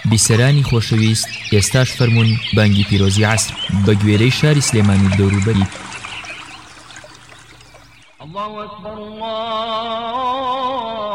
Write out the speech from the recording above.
بیسەرانی خۆشەویست، ئێستاش فەرموون بانگی پیرۆزی عەسر بە گوێرەی شاری سلێمانی دەوروبەری. الله أكبر الله